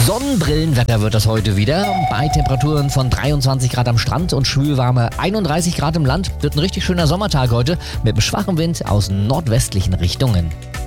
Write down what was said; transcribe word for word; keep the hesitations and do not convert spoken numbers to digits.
Sonnenbrillenwetter wird das heute wieder. Bei Temperaturen von dreiundzwanzig Grad am Strand und schwülwarme einunddreißig Grad im Land wird ein richtig schöner Sommertag heute mit einem schwachen Wind aus nordwestlichen Richtungen.